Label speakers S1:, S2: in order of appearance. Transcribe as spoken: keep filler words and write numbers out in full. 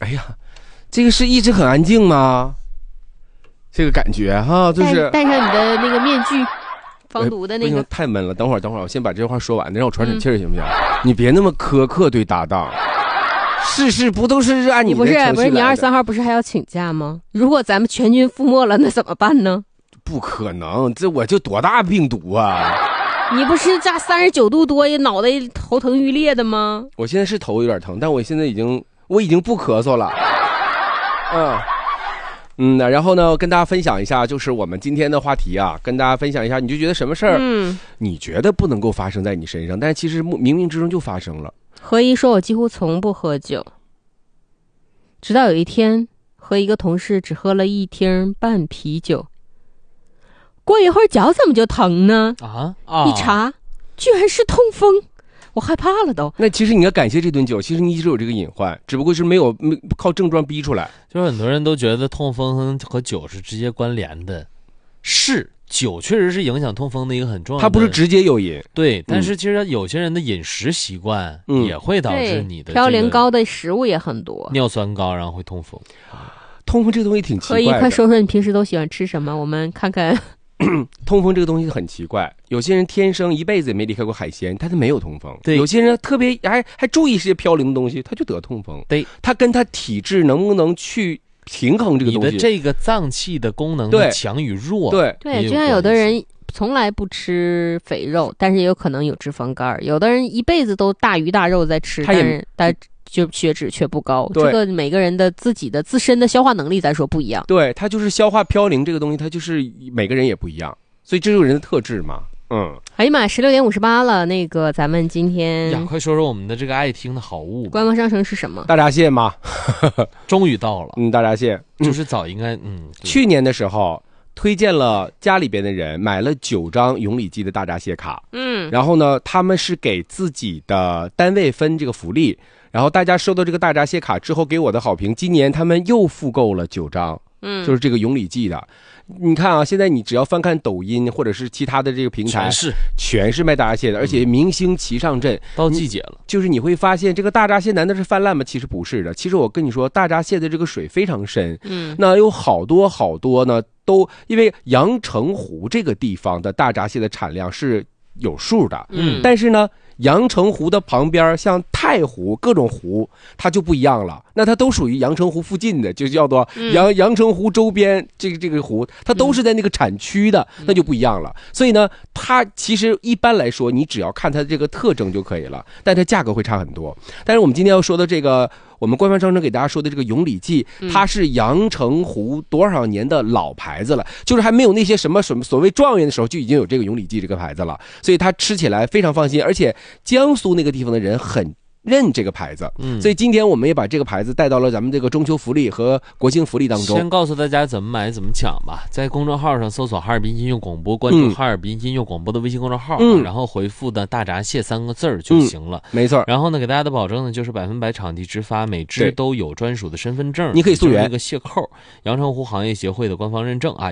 S1: 哎呀，这个是一直很安静吗？这个感觉哈，就是
S2: 戴上你的那个面具，防毒的那个。
S1: 不行，太闷了。等会儿，等会儿，我先把这话说完，让我喘喘气儿，行不行？你别那么苛刻对搭档。事事不都是按你的程序来的？
S2: 不是不是，你二十三号不是还要请假吗？如果咱们全军覆没了，那怎么办呢？
S1: 不可能，这我就多大病毒啊！
S2: 你不是加三十九度多，脑袋头疼欲裂的吗？
S1: 我现在是头有点疼，但我现在已经我已经不咳嗽了。嗯。嗯，然后呢，跟大家分享一下，就是我们今天的话题啊，跟大家分享一下，你就觉得什么事儿，嗯，你觉得不能够发生在你身上，但是其实冥冥之中就发生了。
S2: 何一说，我几乎从不喝酒，直到有一天和一个同事只喝了一听半啤酒，过一会儿脚怎么就疼呢？啊啊！一查，居然是痛风。我害怕了都。
S1: 那其实你要感谢这顿酒，其实你一直有这个隐患，只不过是没有没靠症状逼出来。
S3: 就是很多人都觉得痛风和酒是直接关联的，是酒确实是影响痛风的一个很重要的，
S1: 它不是直接诱因。
S3: 对，但是其实有些人的饮食习惯也会导致你的、
S2: 这个、嘌呤高的食物也很多，
S3: 尿酸高，然后会痛风。
S1: 痛风这个东西挺奇怪的。
S2: 可以快说说你平时都喜欢吃什么，我们看看。
S1: 痛风这个东西很奇怪，有些人天生一辈子也没离开过海鲜，他就没有痛风。对，有些人特别还还注意这些嘌呤的东西，他就得痛风。
S3: 对，
S1: 他跟他体质能不能去平衡这个东西，
S3: 你的这个脏器的功能的强与弱，
S1: 对
S2: 对，就像有的人从来不吃肥肉，但是也有可能有脂肪肝；有的人一辈子都大鱼大肉在吃，但是但就血脂却不高。这个每个人的自己的自身的消化能力咱说不一样。
S1: 对，它就是消化嘌呤这个东西，它就是每个人也不一样，所以这就是人的特质嘛。嗯，
S2: 哎呀妈，十六点五十八了，那个咱们今天
S3: 呀，快说说我们的这个爱听的好物吧。
S2: 官方商城是什么？
S1: 大闸蟹吗？
S3: 终于到了。
S1: 嗯，大闸蟹
S3: 就是早应该嗯，
S1: 去年的时候推荐了家里边的人买了九张永利记的大闸蟹卡。嗯，然后呢，他们是给自己的单位分这个福利。然后大家收到这个大闸蟹卡之后给我的好评，今年他们又复购了九张，嗯，就是这个永利记的。你看啊，现在你只要翻看抖音或者是其他的这个平台，
S3: 全是
S1: 全是卖大闸蟹的，而且明星齐上阵。
S3: 到季节了，
S1: 就是你会发现这个大闸蟹难道是泛滥吗？其实不是的。其实我跟你说，大闸蟹的这个水非常深，嗯，那有好多好多呢，都因为阳澄湖这个地方的大闸蟹的产量是有数的，嗯，但是呢。阳澄湖的旁边像太湖各种湖它就不一样了，那它都属于阳澄湖附近的，就叫做阳阳澄湖周边这个这个湖，它都是在那个产区的，那就不一样了。所以呢，它其实一般来说你只要看它的这个特征就可以了，但它价格会差很多。但是我们今天要说的这个我们官方商城给大家说的这个永利记，它是阳澄湖多少年的老牌子了，就是还没有那些什么什么所谓状元的时候就已经有这个永利记这个牌子了，所以它吃起来非常放心，而且江苏那个地方的人很认这个牌子，嗯，所以今天我们也把这个牌子带到了咱们这个中秋福利和国庆福利当中。
S3: 先告诉大家怎么买怎么抢吧，在公众号上搜索哈尔滨音乐广播，关注哈尔滨音乐广播的微信公众号，嗯，然后回复的大闸蟹三个字儿就行了，
S1: 嗯，没错。
S3: 然后呢，给大家的保证呢就是百分百场地直发，每只都有专属的身份证，
S1: 你可以溯源
S3: 一个蟹扣，阳澄湖行业协会的官方认证啊。